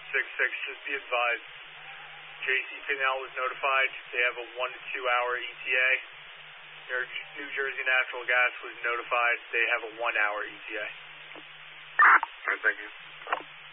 just be advised. JC Canal was notified. They have a 1 to 2 hour ETA. New Jersey Natural Gas was notified. They have a 1 hour ETA. All right, thank you.